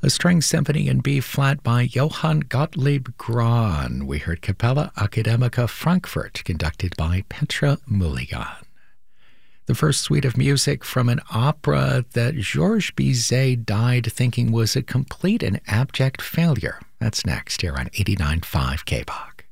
A string symphony in B flat by Johann Gottlieb Grahn. We heard Capella Academica Frankfurt, conducted by Petra Mulligan. The first suite of music from an opera that Georges Bizet died thinking was a complete and abject failure. That's next here on 89.5 KBOK.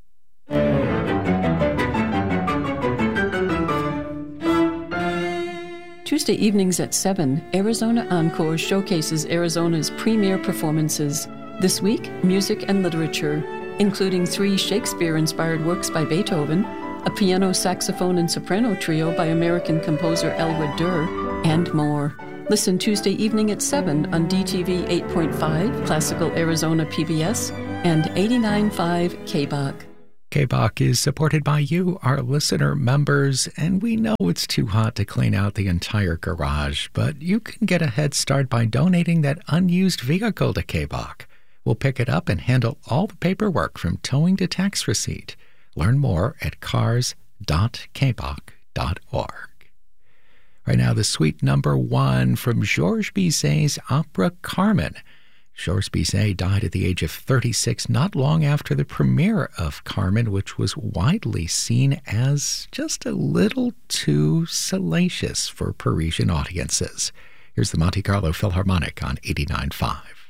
Tuesday evenings at 7, Arizona Encore showcases Arizona's premier performances. This week, music and literature, including 3 Shakespeare-inspired works by Beethoven, a piano, saxophone, and soprano trio by American composer Elwood Durr, and more. Listen Tuesday evening at 7 on DTV 8.5, Classical Arizona PBS, and 89.5 KBOK. KBOK is supported by you, our listener members, and we know it's too hot to clean out the entire garage, but you can get a head start by donating that unused vehicle to KBOK. We'll pick it up and handle all the paperwork from towing to tax receipt. Learn more at cars.kbok.org. Right now, the suite number 1 from Georges Bizet's opera Carmen. Georges Bizet died at the age of 36, not long after the premiere of Carmen, which was widely seen as just a little too salacious for Parisian audiences. Here's the Monte Carlo Philharmonic on 89.5.